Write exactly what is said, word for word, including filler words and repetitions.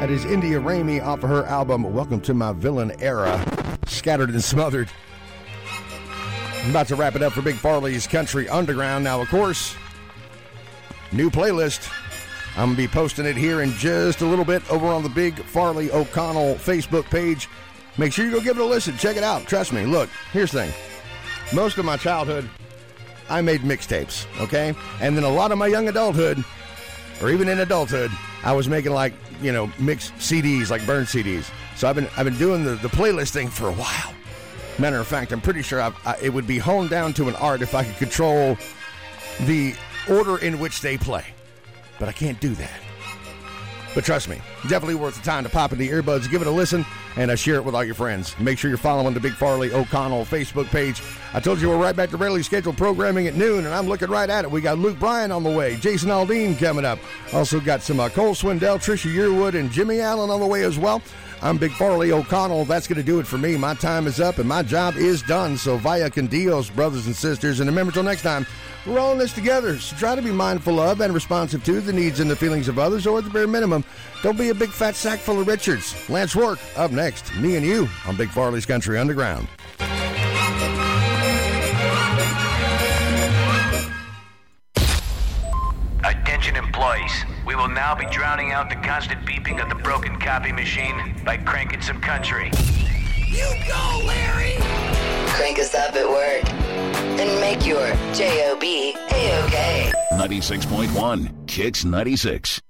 That is India Ramey off of her album, Welcome to My Villain Era, Scattered and Smothered. I'm about to wrap it up for Big Farley's Country Underground. Now, of course, new playlist. I'm going to be posting it here in just a little bit over on the Big Farley O'Connell Facebook page. Make sure you go give it a listen. Check it out. Trust me. Look, here's the thing. Most of my childhood, I made mixtapes, okay? And then a lot of my young adulthood, or even in adulthood, I was making like, you know, mixed C Ds, like burned C Ds. So I've been I've been doing the, the playlist thing for a while. Matter of fact, I'm pretty sure I've, I, it would be honed down to an art if I could control the order in which they play. But I can't do that. But trust me, definitely worth the time to pop into your earbuds, give it a listen, and uh, share it with all your friends. Make sure you're following the Big Farley O'Connell Facebook page. I told you we're right back to regularly scheduled programming at noon, and I'm looking right at it. We got Luke Bryan on the way, Jason Aldean coming up. Also got some uh, Cole Swindell, Trisha Yearwood, and Jimmy Allen on the way as well. I'm Big Farley O'Connell. That's going to do it for me. My time is up, and my job is done. So vaya con Dios, brothers and sisters. And remember, till next time, we're all in this together. So try to be mindful of and responsive to the needs and the feelings of others, or at the bare minimum, don't be a big fat sack full of Richards. Lance Rourke, up next. Me and you on Big Farley's Country Underground. Attention employees. We will now be drowning out the constant beeping of the broken copy machine by cranking some country. You go, Larry! Crank us up at work and make your J O B A-OK. ninety-six point one, Kicks ninety-six.